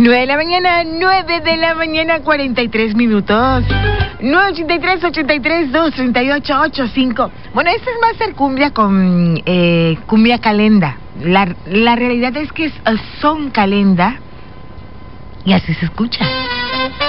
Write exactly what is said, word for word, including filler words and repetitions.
nueve de la mañana, nueve de la mañana, cuarenta y tres minutos. nueve ochenta y tres, ochenta y tres, dos treinta y ocho, ochenta y cinco. Bueno, esta es Master Cumbia con eh, Cumbia Calenda. La, la realidad es que es son calenda y así se escucha.